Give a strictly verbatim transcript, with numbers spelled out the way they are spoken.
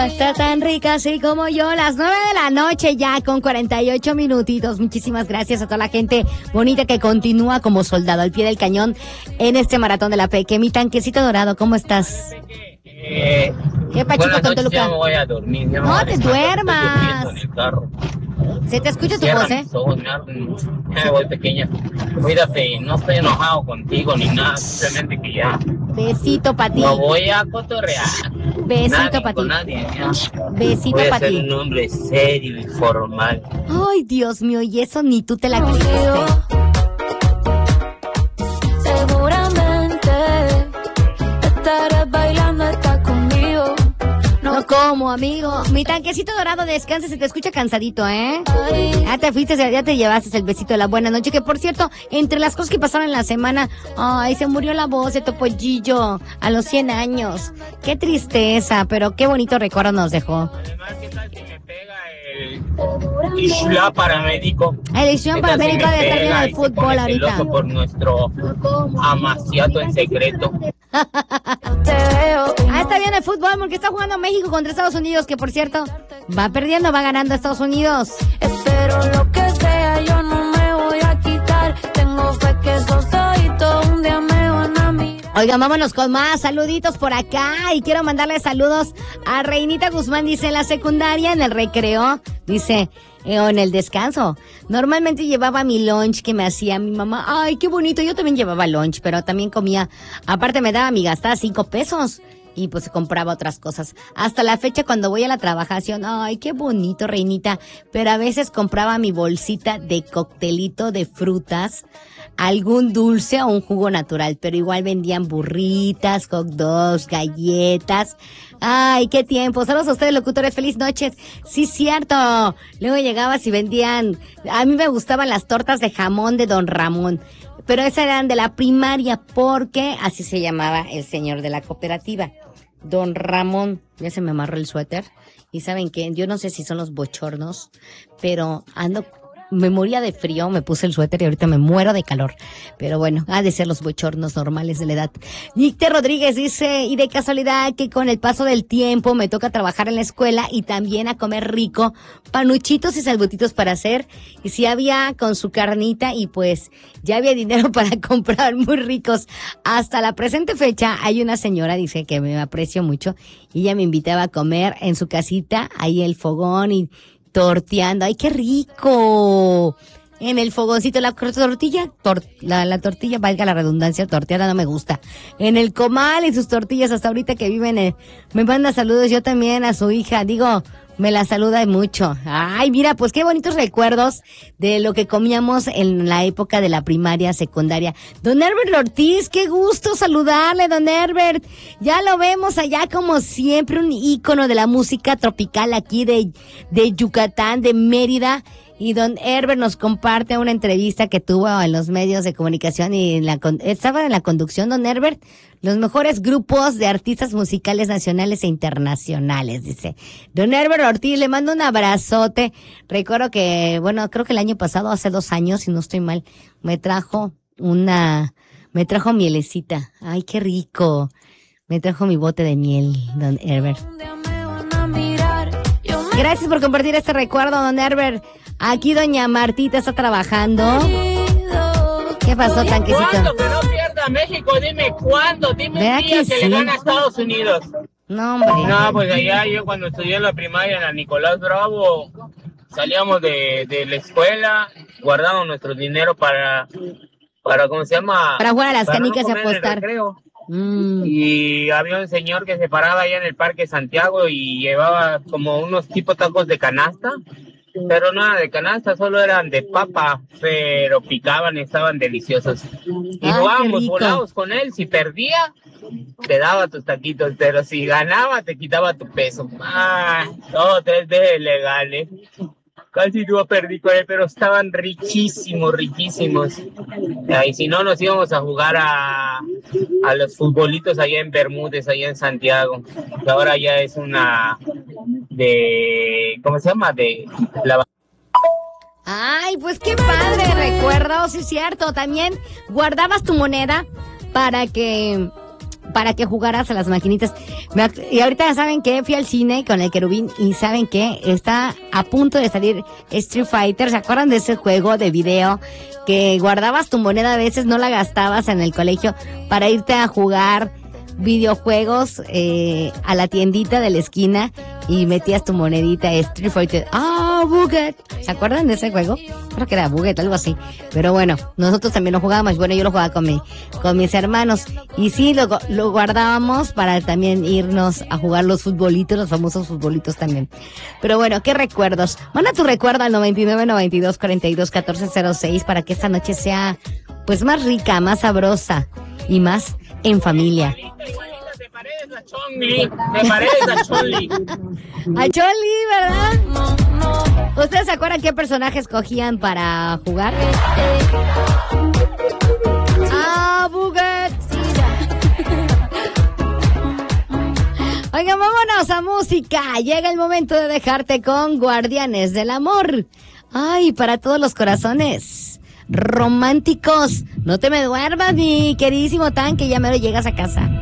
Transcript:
Está tan rica así como yo, las nueve de la noche ya con cuarenta y ocho minutitos. Muchísimas gracias a toda la gente bonita que continúa como soldado al pie del cañón en este maratón de la Peque. Mi tanquecito dorado, ¿cómo estás? Eh, ¿Qué pachuco con Toluca? Ya me voy a dormir. Ya me no voy a te descansar. duermas. Estoy durmiendo en el carro. Se te escucha tu Cierra voz, ¿eh? mis ojos, me arden. Ya me voy, pequeña. Cuídate, no estoy enojado contigo ni nada, simplemente que ya Besito para ti. no voy a cotorrear. Besito para ti. Nadie, ya. Besito Voy a para ser ti. un hombre serio y formal. Ay, Dios mío, y eso ni tú te la creíste. Seguramente estarás bailando, estás conmigo. No como, amigo. Mi tanquecito dorado, descansa, se te escucha cansadito, ¿eh? Ya te fuiste, ya te llevaste el besito de la buena noche. Que por cierto, entre las cosas que pasaron en la semana, ay, se murió la voz de Topollillo a los cien años. Qué tristeza, pero qué bonito recuerdo nos dejó. Además, ¿qué tal si me pega el Ishla paramédico? El Ishla ¿Qué tal si paramédico me de estar viendo pega el y se fútbol pone ahorita? celoso por nuestro amaciato en secreto? Te veo. Ah, está bien el fútbol porque está jugando México contra Estados Unidos, que por cierto, va perdiendo, va ganando Estados Unidos. Espero lo que sea, yo no me voy a quitar. Tengo fe que esos ojitos un día me van a mirar. Oigan, vámonos con más saluditos por acá y quiero mandarle saludos a Reinita Guzmán, dice en la secundaria, en el recreo, dice, eh, o en el descanso. Normalmente llevaba mi lunch que me hacía mi mamá. Ay, qué bonito, yo también llevaba lunch, pero también comía, aparte me daba mi gastada cinco pesos. Y pues compraba otras cosas. Hasta la fecha cuando voy a la trabajación, ay, qué bonito, Reinita. Pero a veces compraba mi bolsita de coctelito de frutas, algún dulce o un jugo natural. Pero igual vendían burritas, hot dogs, galletas. Ay, qué tiempo. Saludos a ustedes, locutores. Feliz noches. Sí, cierto. Luego llegabas y vendían, a mí me gustaban las tortas de jamón de Don Ramón. Pero esas eran de la primaria porque así se llamaba el señor de la cooperativa. Don Ramón, ya se me amarró el suéter. Y saben que yo no sé si son los bochornos, pero ando, me moría de frío, me puse el suéter y ahorita me muero de calor. Pero bueno, ha de ser los bochornos normales de la edad. Nicte Rodríguez dice, y de casualidad que con el paso del tiempo me toca trabajar en la escuela y también a comer rico, panuchitos y salbutitos para hacer. Y si había con su carnita y pues ya había dinero para comprar muy ricos. Hasta la presente fecha hay una señora, dice que me aprecio mucho, y ella me invitaba a comer en su casita, ahí el fogón y torteando. ¡Ay, qué rico! En el fogoncito, la tortilla, tor, la, la tortilla, valga la redundancia, torteada no me gusta. En el comal y sus tortillas, hasta ahorita que viven, en, me manda saludos yo también a su hija, digo, me la saluda mucho. Ay, mira, pues qué bonitos recuerdos de lo que comíamos en la época de la primaria, secundaria. Don Herbert Ortiz, qué gusto saludarle, don Herbert. Ya lo vemos allá como siempre, un ícono de la música tropical aquí de, de Yucatán, de Mérida. Y don Herbert nos comparte una entrevista que tuvo en los medios de comunicación y en la, estaba en la conducción, don Herbert, los mejores grupos de artistas musicales nacionales e internacionales, dice. Don Herbert Ortiz, le mando un abrazote. Recuerdo que, bueno, creo que el año pasado, hace dos años, si no estoy mal, me trajo una, me trajo mielecita. Ay, qué rico. Me trajo mi bote de miel, don Herbert. Gracias por compartir este recuerdo, don Herbert. Aquí doña Martita está trabajando. ¿Qué pasó, tanquecito? ¿Cuándo que no pierda México? Dime cuándo, dime ¿Verdad un día que que, sí? le gana a Estados Unidos. No, hombre. No, pues allá yo cuando estudié en la primaria en la Nicolás Bravo, salíamos de, de la escuela, guardábamos nuestro dinero para, para ¿cómo se llama? Para jugar a las Para no canicas y comer en el apostar. recreo. Mm. Y había un señor que se paraba allá en el Parque Santiago y llevaba como unos tipo tacos de canasta, pero nada de canasta, solo eran de papa, pero picaban y estaban deliciosos. Y Ay, jugábamos qué rico. volados con él, si perdía, te daba tus taquitos, pero si ganaba, te quitaba tu peso. Ah, todo tres veces legal, ¿eh? Casi no perdí con él, pero estaban riquísimos, riquísimos. Y si no, nos íbamos a jugar a, a los futbolitos allá en Bermúdez, allá en Santiago. Que ahora ya es una de, ¿cómo se llama? De la... Ay, pues qué padre recuerdo, sí es cierto. También guardabas tu moneda para que para que jugaras a las maquinitas. Me ac- Y ahorita, ¿saben qué? Fui al cine con el Querubín y ¿saben qué? Está a punto de salir Street Fighter. ¿Se acuerdan de ese juego de video que guardabas tu moneda, a veces no la gastabas en el colegio para irte a jugar videojuegos eh, a la tiendita de la esquina y metías tu monedita Street Fighter? ¡Ah, Buget! ¿Se acuerdan de ese juego? Creo que era Buget, algo así. Pero bueno, nosotros también lo jugábamos. Bueno, yo lo jugaba con mi, con mis hermanos. Y sí, lo, lo guardábamos para también irnos a jugar los futbolitos, los famosos futbolitos también. Pero bueno, ¿qué recuerdos? Manda tu recuerdo al noventa y nueve, noventa y dos, cuarenta y dos, catorce cero seis para que esta noche sea pues más rica, más sabrosa y más en familia. Te pareces a Chun-Li, te pareces a Chun-Li. A Chun-Li, ¿verdad? ¿Ustedes se acuerdan qué personaje escogían para jugar? ¡Ah, Buget! Oigan, vámonos a música. Llega el momento de dejarte con Guardianes del Amor. Ay, para todos los corazones románticos. No te me duermas, mi queridísimo Tan, que ya me lo llegas a casa.